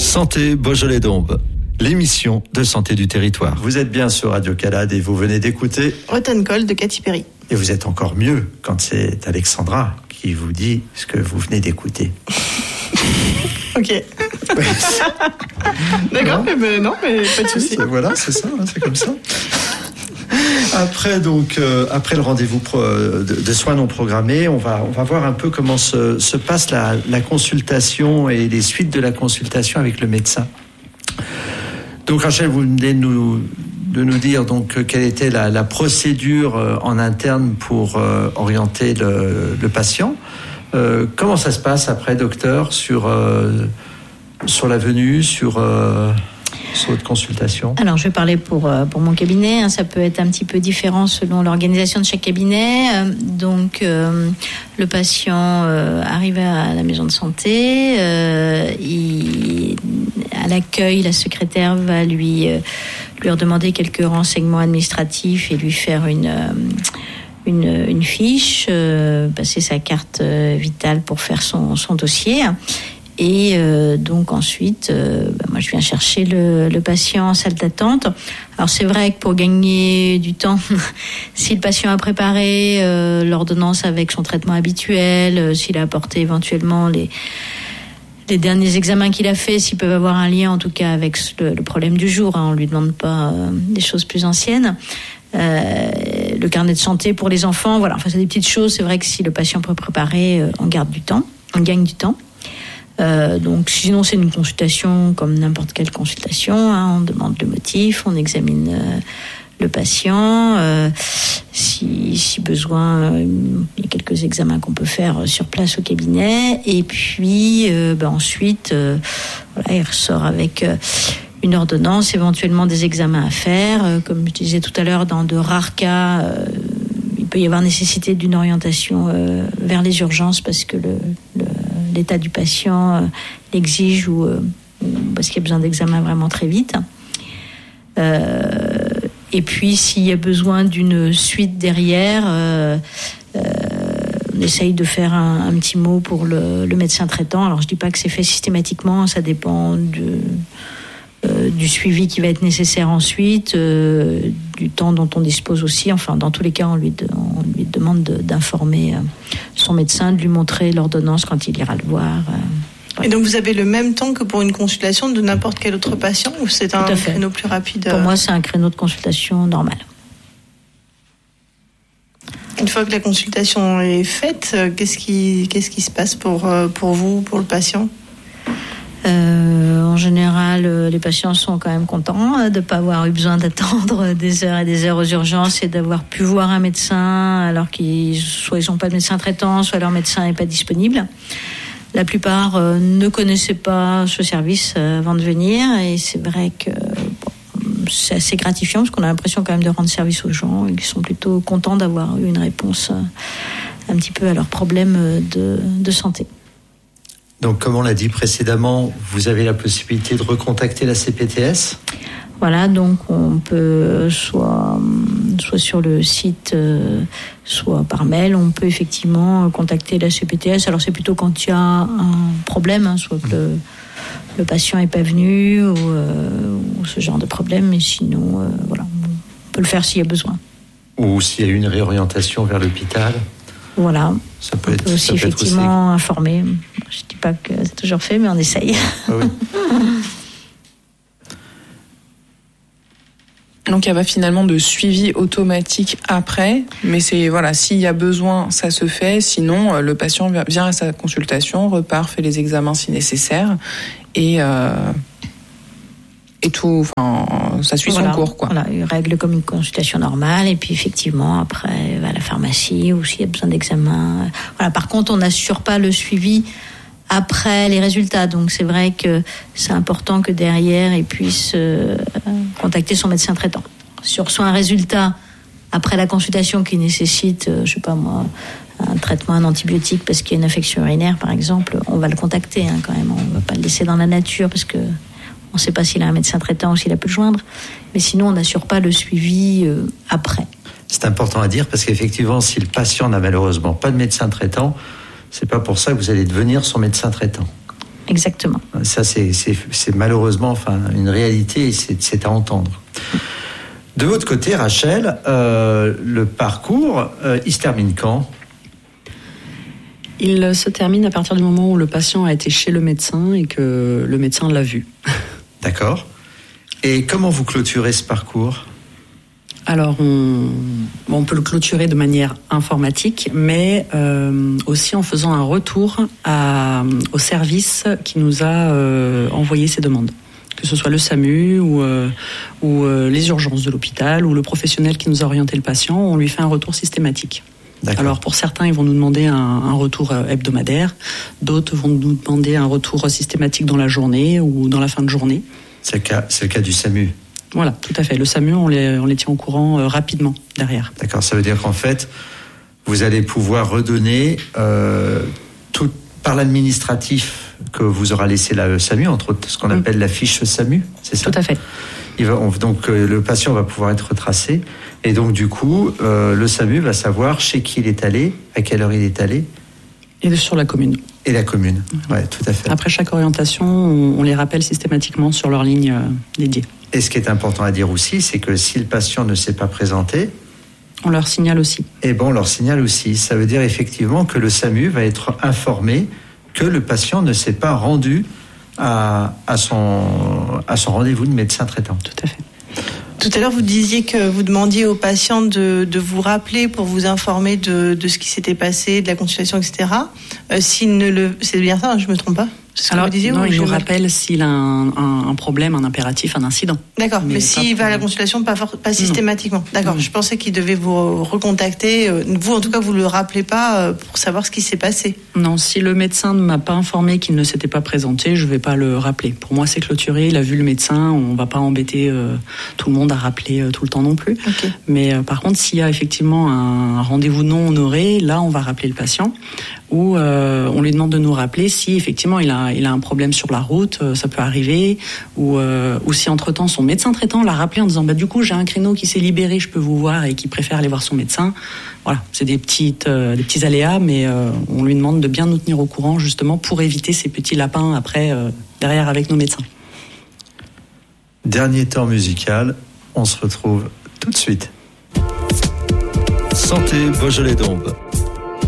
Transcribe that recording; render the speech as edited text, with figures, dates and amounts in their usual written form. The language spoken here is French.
Santé Beaujolais-Dombes, l'émission de santé du territoire. Vous êtes bien sur Radio Calade et vous venez d'écouter Hot and Cold de Katy Perry. Et vous êtes encore mieux quand c'est Alexandra qui vous dit ce que vous venez d'écouter. Ok. D'accord, mais non, mais pas de souci. Voilà, c'est ça, c'est comme ça. Après le rendez-vous de soins non programmés, on va voir un peu comment se passe la consultation et les suites de la consultation avec le médecin. Donc Rachel, vous venez de nous dire donc quelle était la procédure en interne pour orienter le patient. Comment ça se passe après, docteur, sur la venue, sur votre consultation? Alors, je vais parler pour mon cabinet. Ça peut être un petit peu différent selon l'organisation de chaque cabinet. Donc, le patient arrive à la maison de santé. À l'accueil, la secrétaire va lui redemander quelques renseignements administratifs et lui faire une fiche, passer sa carte vitale pour faire son dossier. Et donc ensuite, moi je viens chercher le patient en salle d'attente. Alors c'est vrai que pour gagner du temps, si le patient a préparé l'ordonnance avec son traitement habituel, s'il a apporté éventuellement les derniers examens qu'il a fait, s'ils peuvent avoir un lien en tout cas avec le problème du jour, on lui demande pas des choses plus anciennes. Le carnet de santé pour les enfants, voilà. Enfin c'est des petites choses. C'est vrai que si le patient peut préparer, on gagne du temps. Donc sinon c'est une consultation comme n'importe quelle consultation, on demande le motif, on examine le patient, si besoin il y a quelques examens qu'on peut faire sur place au cabinet et puis ensuite il ressort avec une ordonnance, éventuellement des examens à faire, comme je disais tout à l'heure, dans de rares cas il peut y avoir nécessité d'une orientation vers les urgences parce que l'état du patient l'exige ou parce qu'il y a besoin d'examen vraiment très vite. Et puis, s'il y a besoin d'une suite derrière, on essaye de faire un petit mot pour le médecin traitant. Alors, je ne dis pas que c'est fait systématiquement, ça dépend du suivi qui va être nécessaire ensuite, du temps dont on dispose aussi. Enfin, dans tous les cas, on lui demande d'informer son médecin, de lui montrer l'ordonnance quand il ira le voir. Et donc, vous avez le même temps que pour une consultation de n'importe quel autre patient ou c'est un créneau plus rapide? Pour moi, c'est un créneau de consultation normal. Une fois que la consultation est faite, qu'est-ce qui se passe pour vous, pour le patient? En général, les patients sont quand même contents de ne pas avoir eu besoin d'attendre des heures et des heures aux urgences et d'avoir pu voir un médecin alors soit ils n'ont pas de médecin traitant, soit leur médecin n'est pas disponible. La plupart ne connaissaient pas ce service avant de venir et c'est vrai que c'est assez gratifiant parce qu'on a l'impression quand même de rendre service aux gens et qu'ils sont plutôt contents d'avoir eu une réponse un petit peu à leurs problèmes de santé. Donc, comme on l'a dit précédemment, vous avez la possibilité de recontacter la CPTS ? Voilà, donc on peut soit sur le site, soit par mail, on peut effectivement contacter la CPTS. Alors c'est plutôt quand il y a un problème, soit que le patient n'est pas venu ou ce genre de problème, mais sinon, on peut le faire s'il y a besoin. Ou s'il y a une réorientation vers l'hôpital. Voilà, ça peut être aussi effectivement informer. Je ne dis pas que c'est toujours fait, mais on essaye. Ah oui. Donc il n'y a pas finalement de suivi automatique après, mais c'est s'il y a besoin, ça se fait. Sinon, le patient vient à sa consultation, repart, fait les examens si nécessaire, et tout, ça suit son cours, quoi. Voilà, il règle comme une consultation normale, et puis effectivement après il va à la pharmacie ou s'il y a besoin d'examen. Voilà. Par contre, on n'assure pas le suivi après les résultats, donc c'est vrai que c'est important que derrière il puisse contacter son médecin traitant. Si on reçoit un résultat après la consultation qui nécessite, un traitement, un antibiotique parce qu'il y a une infection urinaire par exemple, on va le contacter quand même, on ne va pas le laisser dans la nature parce que on ne sait pas s'il a un médecin traitant ou s'il a pu le joindre, mais sinon on n'assure pas le suivi après. C'est important à dire parce qu'effectivement, si le patient n'a malheureusement pas de médecin traitant, c'est pas pour ça que vous allez devenir son médecin traitant. Exactement. Ça, c'est malheureusement une réalité et c'est à entendre. De votre côté, Rachel, le parcours, il se termine quand ? Il se termine à partir du moment où le patient a été chez le médecin et que le médecin l'a vu. D'accord. Et comment vous clôturez ce parcours ? Alors, on peut le clôturer de manière informatique, mais aussi en faisant un retour au service qui nous a envoyé ces demandes. Que ce soit le SAMU ou les urgences de l'hôpital ou le professionnel qui nous a orienté le patient, on lui fait un retour systématique. D'accord. Alors pour certains, ils vont nous demander un retour hebdomadaire, d'autres vont nous demander un retour systématique dans la journée ou dans la fin de journée. C'est le cas du SAMU. Voilà, tout à fait. Le SAMU, on les tient au courant rapidement derrière. D'accord, ça veut dire qu'en fait, vous allez pouvoir redonner tout par l'administratif que vous aura laissé la SAMU, entre autres ce qu'on appelle la fiche SAMU, c'est ça ? Tout à fait. Donc le patient va pouvoir être retracé et donc du coup le SAMU va savoir chez qui il est allé, à quelle heure il est allé. Et sur la commune. Et la commune, ouais, tout à fait. Après chaque orientation, on les rappelle systématiquement sur leur ligne dédiée. Et ce qui est important à dire aussi, c'est que si le patient ne s'est pas présenté, on leur signale aussi. On leur signale aussi. Ça veut dire effectivement que le SAMU va être informé que le patient ne s'est pas rendu à son rendez-vous de médecin traitant. Tout à fait. Tout à l'heure, vous disiez que vous demandiez aux patients de vous rappeler pour vous informer de ce qui s'était passé, de la consultation, etc. C'est bien ça, je ne me trompe pas ? Alors, vous disiez, non, il nous rappelle s'il a un problème, un impératif, un incident. D'accord, mais s'il va à la consultation, pas systématiquement. D'accord, je pensais qu'il devait vous recontacter. Vous, en tout cas, vous ne le rappelez pas pour savoir ce qui s'est passé. Non, si le médecin ne m'a pas informé qu'il ne s'était pas présenté, je ne vais pas le rappeler. Pour moi, c'est clôturé, il a vu le médecin, on ne va pas embêter tout le monde à rappeler tout le temps non plus. Okay. Mais par contre, s'il y a effectivement un rendez-vous non honoré, là, on va rappeler le patient ou on lui demande de nous rappeler si effectivement il a un problème sur la route, ça peut arriver, ou si entre-temps son médecin traitant l'a rappelé en disant du coup j'ai un créneau qui s'est libéré, je peux vous voir, et qui préfère aller voir son médecin. Voilà, c'est des petits aléas, mais on lui demande de bien nous tenir au courant justement pour éviter ces petits lapins après derrière avec nos médecins. Dernier temps musical, on se retrouve tout de suite. Santé Beaujolais d'Ombre.